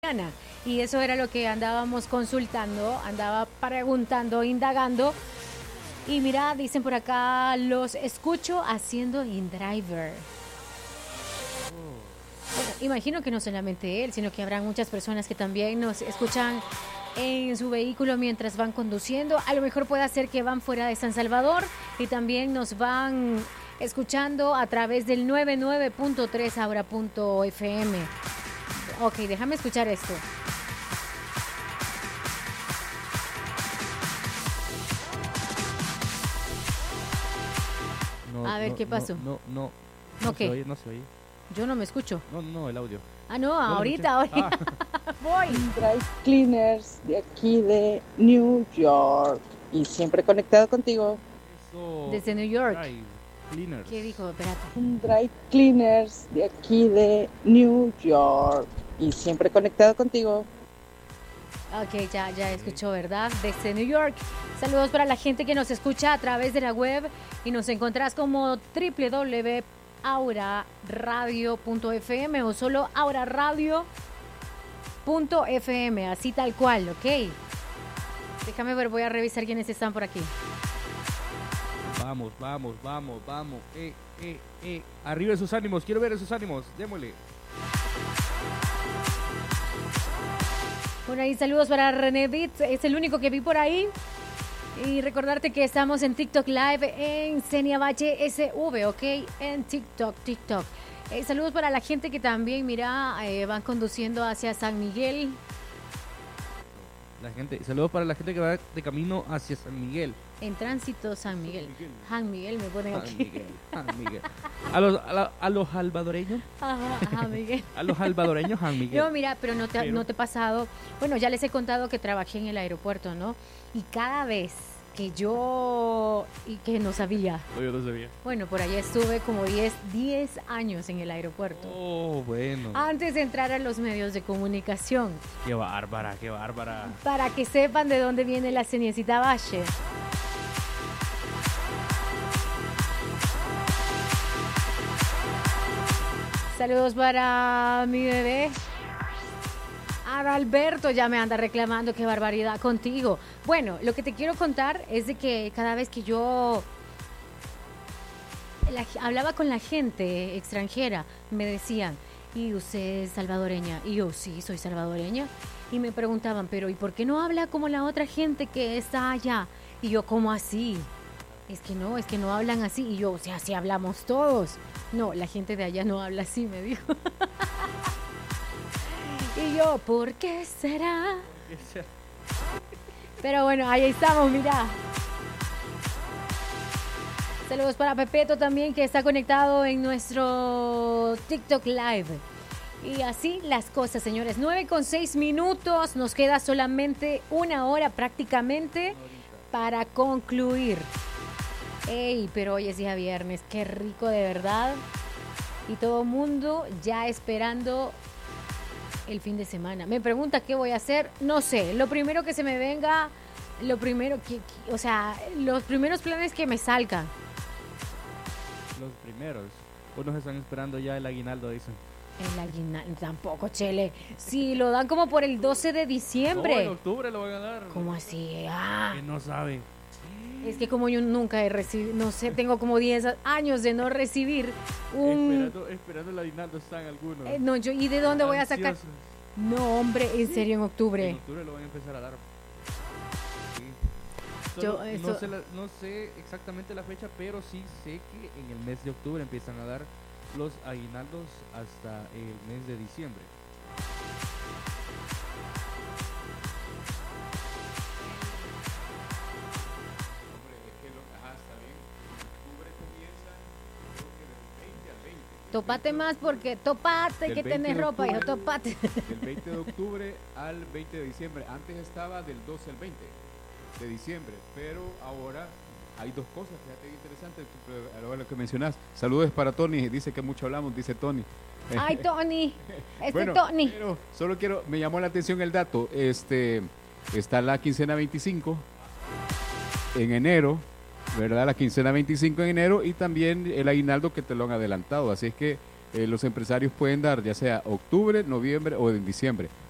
Y eso era lo que andábamos consultando, andaba preguntando, indagando. Y mira, dicen por acá, los escucho haciendo InDriver. Bueno, imagino que no solamente él, sino que habrá muchas personas que también nos escuchan en su vehículo mientras van conduciendo. A lo mejor puede ser que van fuera de San Salvador y también nos van escuchando a través del 99.3 ahora.fm. Ok, déjame escuchar esto. A ver, ¿qué pasó? No ¿qué? se oye, no se oye. Yo no me escucho. No, el audio. Ah, no, ahorita. Voy. Dry Cleaners de aquí de New York. Y siempre conectado contigo. Eso, Desde New York. Dry Cleaners. ¿Qué dijo? Espérate. Dry Cleaners de aquí de New York. Y siempre conectado contigo. Ok, ya escuchó, ¿verdad? Desde New York. Saludos para la gente que nos escucha a través de la web y nos encontrás como www.auraradio.fm o solo auraradio.fm, así tal cual, ¿ok? Déjame ver, voy a revisar quiénes están por aquí. Vamos. Arriba esos ánimos, quiero ver esos ánimos, démosle. Bueno, ahí saludos para René Beats, es el único que vi por ahí. Y recordarte que estamos en TikTok Live en Xenia Bache SV, ¿ok? En TikTok. Saludos para la gente que también, mira, van conduciendo hacia San Miguel. Saludos para la gente que va de camino hacia San Miguel. En tránsito San Miguel. San Miguel me ponen aquí. San Miguel. A los salvadoreños. Ajá, San Miguel. A los salvadoreños, San Miguel. No, mira, pero no te he pasado. Bueno, ya les he contado que trabajé en el aeropuerto, ¿no? Y cada vez que yo no sabía. Yo no sabía. Bueno, por allá estuve como 10 años en el aeropuerto. Oh, bueno. Antes de entrar a los medios de comunicación. Qué bárbara. Para que sepan de dónde viene la Ceniecita Valle. Saludos para mi bebé. Alberto ya me anda reclamando, qué barbaridad contigo. Bueno, lo que te quiero contar es de que cada vez que yo hablaba con la gente extranjera, me decían, ¿y usted es salvadoreña? Y yo, sí, soy salvadoreña. Y me preguntaban, pero ¿y por qué no habla como la otra gente que está allá? Y yo, ¿cómo así? Es que no hablan así. Y yo, o sea, así hablamos todos. No, la gente de allá no habla así, me dijo. Y yo, ¿por qué será? Pero bueno, ahí estamos, mira. Saludos para Pepeto también, que está conectado en nuestro TikTok Live. Y así las cosas, señores. 9:06. Nos queda solamente una hora prácticamente para concluir. Ey, pero hoy es día viernes. Qué rico, de verdad. Y todo el mundo ya esperando el fin de semana. Me pregunta qué voy a hacer. No sé. Lo primero que se me venga, los primeros planes que me salgan. Los primeros. Unos están esperando ya el aguinaldo, dicen. El aguinaldo tampoco, Chele. Sí, lo dan como por el 12 de diciembre. No, en octubre lo van a dar. ¿Cómo así? Que no sabe. Es que como yo nunca he recibido, no sé, tengo como 10 años de no recibir un... Esperando el aguinaldo están algunos. No, ¿y de dónde voy a sacar? No, hombre, en serio, en octubre. En octubre lo van a empezar a dar. Sí. No sé exactamente la fecha, pero sí sé que en el mes de octubre empiezan a dar los aguinaldos hasta el mes de diciembre. Topate más porque topate que tenés ropa, hijo, topate. Del 20 de octubre al 20 de diciembre. Antes estaba del 12 al 20 de diciembre, pero ahora hay dos cosas, fíjate qué interesante lo que mencionás. Saludos para Tony, dice que mucho hablamos, dice Tony. Ay, Tony, bueno, Tony. Pero solo me llamó la atención el dato, está la quincena 25 en enero, ¿verdad? La quincena 25 en enero y también el aguinaldo que te lo han adelantado. Así es que los empresarios pueden dar ya sea octubre, noviembre o en diciembre.